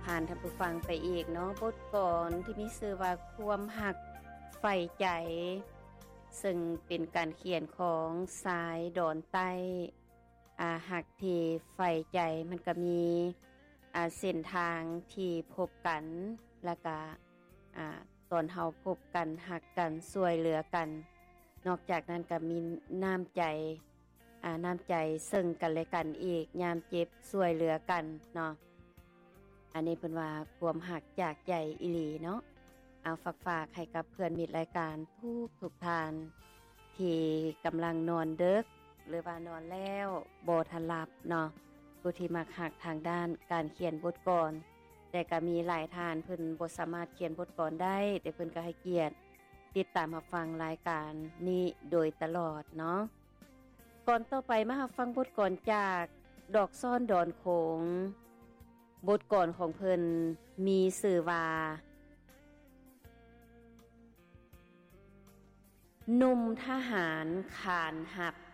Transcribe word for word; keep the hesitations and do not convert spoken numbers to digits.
ผ่านท่านผู้ฟังไปอีกเนาะบทกลอนที่มีชื่อว่าความหักใฝ่ใจซึ่งเป็นการเขียนของสายดอนใต้อ่าหักที่ใฝ่ใจมันก็มีอ่าเส้นทางที่พบกันแล้วก็อ่าตอนเฮาพบกันหักกันช่วยเหลือกันนอกจากนั้นก็มีน้ำใจอ่าน้ำใจซึ่งกันและกันอีกยามเจ็บช่วยเหลือกันเนาะอันนี้เพิ่นว่าความหักจากใจอีหลีเนาะเอาฝากๆให้กับเพื่อนมิตรรายการทุกทุกท่านที่กำลังนอนดึกหรือว่านอนแล้วบ่ทันหลับเนาะผู้ที่มักหักทางด้านการเขียนบทกลอนแต่ก็มีหลายท่านเพิ่นบ่สามารถเขียนบทกลอนได้แต่เพิ่นก็ให้เกียรติติดตามรับฟังรายการนี้โดยตลอดเนาะก่อนต่อไปมารับฟังบทกลอนจากดอกซ่อนดอนโขงบทกลอนของเพิ่นมีชื่อว่าหนุ่มทหารขานหับ